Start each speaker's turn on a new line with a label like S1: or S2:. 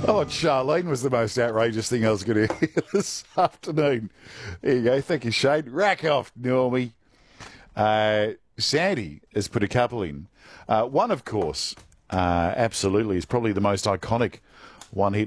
S1: Oh, Charlene was the most outrageous thing I was going to hear this afternoon. There you go. Thank you, Shane. Rack off, Normie. Sandy has put a couple in. One, of course, absolutely, is probably the most iconic one hit